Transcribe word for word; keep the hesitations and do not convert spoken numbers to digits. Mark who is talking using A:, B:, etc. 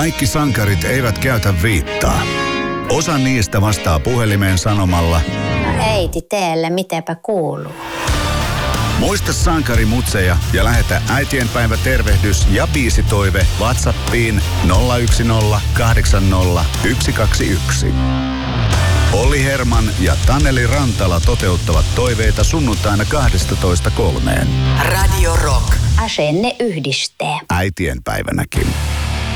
A: Kaikki sankarit eivät käytä viittaa. Osa niistä vastaa puhelimeen sanomalla:
B: No äiti, teelle mitäpä kuuluu?
A: Muista sankarimutseja ja lähetä äitienpäivä tervehdys ja biisitoive WhatsAppiin nolla yksi nolla kahdeksan nolla yksi kaksi yksi. Olli Herman ja Taneli Rantala toteuttavat toiveita sunnuntaina kahdestatoista kolmeen.
C: Radio Rock.
B: Asenne yhdistää.
A: Äitienpäivänäkin.